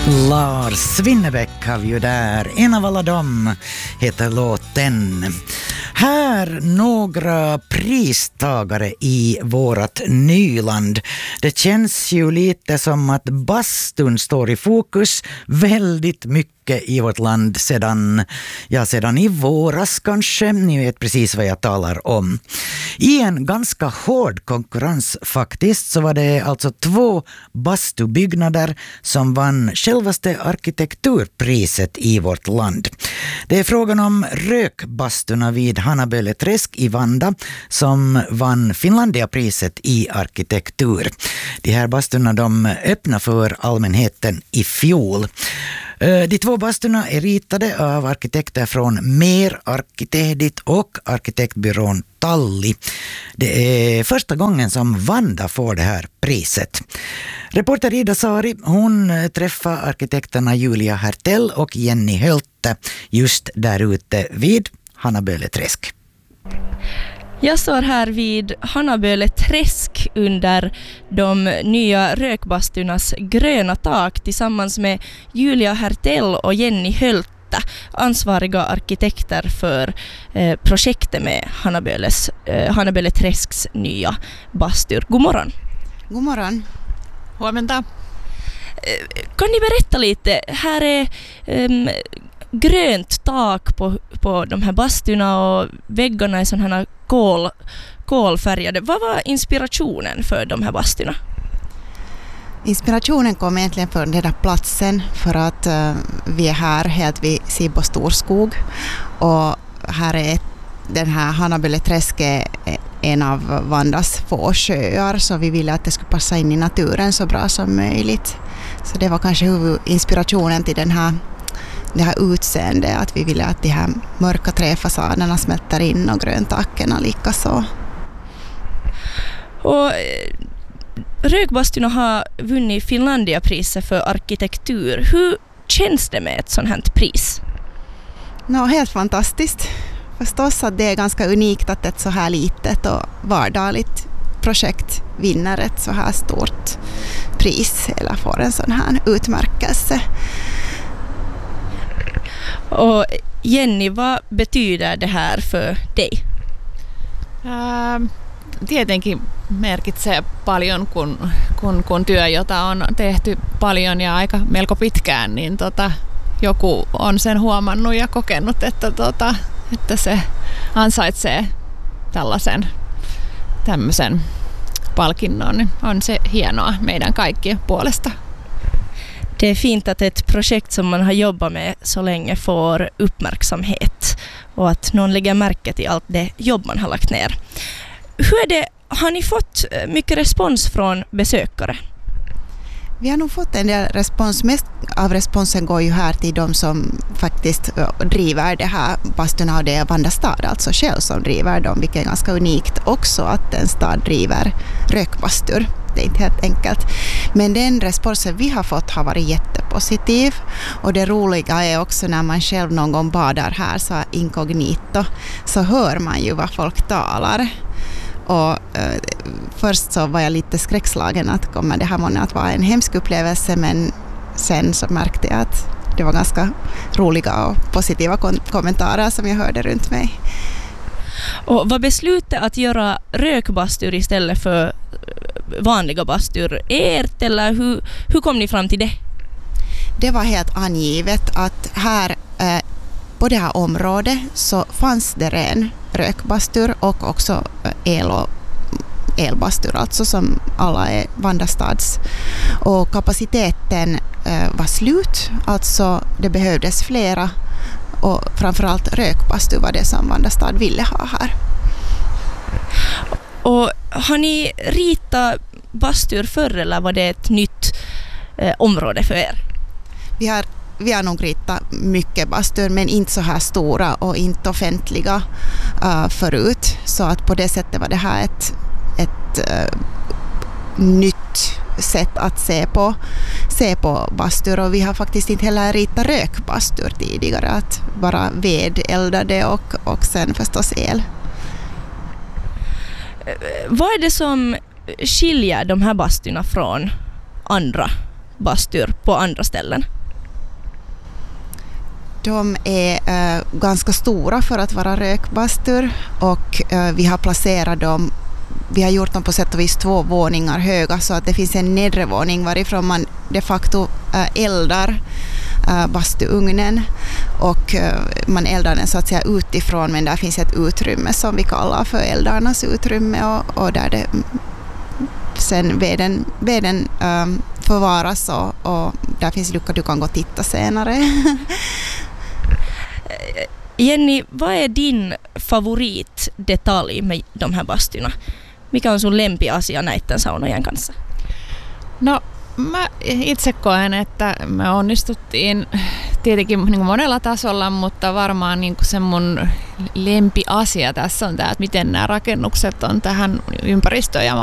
Lars Winnerbäck har vi ju där. En av alla dem heter låten. Här några pristagare i vårat Nyland. Det känns ju lite som att bastun står i fokus väldigt mycket i vårt land sedan i våras kanske. Ni vet precis vad jag talar om. I en ganska hård konkurrens faktiskt så var det alltså 2 bastubyggnader som vann självaste arkitekturpriset i vårt land. Det är frågan om rökbasturna vid Hanaböleträsk i Vanda som vann Finlandiapriset i arkitektur. De här basturna de öppnar för allmänheten i fjol. De 2 basturna är ritade av arkitekter från Mer Arkkitehdit och arkitektbyrån Talli. Det är första gången som Vanda får det här priset. Reporter Ida Sari, hon träffar arkitekterna Julia Hertell och Jenny Hölte just där ute vid Hanaböleträsk. Jag står här vid Hanaböleträsk under de nya rökbasturnas gröna tak tillsammans med Julia Hertell och Jenny Hölte, ansvariga arkitekter för projektet med Hanaböleträsks nya bastur. God morgon. God morgon. Huomenta. Kan ni berätta lite? Här är grönt tak på de här basturna och väggarna är sådana här kolfärgade. Vad var inspirationen för de här basturna? Inspirationen kom egentligen från den där platsen för att vi är här helt vid Sibbo Storskog och här är den här Hanaböleträsk är en av Vandas få sjöar så vi ville att det skulle passa in i naturen så bra som möjligt. Så det var kanske huvudinspirationen till det här utseendet, att vi ville att de här mörka träfasaderna smälter in och gröntakerna likaså. Och rökbasturna har vunnit Finlandiapriset för arkitektur. Hur känns det med ett sånt här pris? Helt fantastiskt. Förstås att det är ganska unikt att ett så här litet och vardagligt projekt vinner ett så här stort pris eller får en sån här utmärkelse. Och Jenny, vad betyder det här för dig? Tietenkin merkitsee paljon, kun työ, jota on tehty paljon ja aika melko pitkään, niin joku on sen huomannut ja kokenut, että se ansaitsee tämmöisen palkinnon, niin on se hienoa meidän kaikkien puolesta. Det är fint att ett projekt som man har jobbat med så länge får uppmärksamhet och att någon lägger märke till allt det jobb man har lagt ner. Hur är det? Har ni fått mycket respons från besökare? Vi har nog fått en del respons. Mest av responsen går ju här till de som faktiskt driver det här basturna och det är Vanda stad, alltså själv som driver dem, vilket är ganska unikt också att en stad driver rökbastur. Det är inte helt enkelt. Men den responsen vi har fått har varit jättepositiv och det roliga är också när man själv någon gång badar här så inkognito så hör man ju vad folk talar. Och först så var jag lite skräckslagen att kommer det här månne att vara en hemsk upplevelse, men sen så märkte jag att det var ganska roliga och positiva kommentarer som jag hörde runt mig. Och vad beslutet att göra rökbastur istället för vanliga bastur ert, eller hur kom ni fram till det? Det var helt angivet att här på det här området så fanns det ren rökbastur och också elbastur, alltså som alla är Vandastads. Och kapaciteten var slut, alltså det behövdes flera och framförallt rökbastur var det som Vandastad ville ha här. Och har ni ritat bastur förr eller var det ett nytt område för er? Vi har nog ritat mycket bastur men inte så här stora och inte offentliga förut. Så att på det sättet var det här ett nytt sätt att se på bastur. Och vi har faktiskt inte heller ritat rökbastur tidigare. Att bara vedeldade och sen förstås el. Vad är det som skiljer de här basturna från andra bastyr på andra ställen? De är ganska stora för att vara rökbastur och vi har placerat dem. Vi har gjort dem på sätt och vis 2 våningar höga så att det finns en nedre våning varifrån man de facto eldar bastuugnen och man eldar den så att säga utifrån, men där finns ett utrymme som vi kallar för eldarnas utrymme och där det sen veden förvaras och där finns lucka du kan gå och titta senare. Jenny, vad är din favoritdetalj med de här bastyna? Mikä on sun lempiasia näiden saunojen kanssa? No, mä itse koen, että me onnistuttiin tietenkin niin monella tasolla, mutta varmaan niin se mun lempiasia tässä on tämä, että miten nämä rakennukset on tähän ympäristöön ja